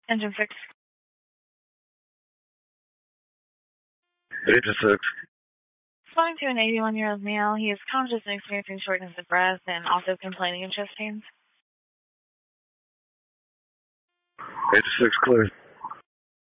Engine 6. 8 to 6. Responding to an 81-year-old male. He is conscious and experiencing shortness of breath and also complaining of chest pains. 8 to 6, clear.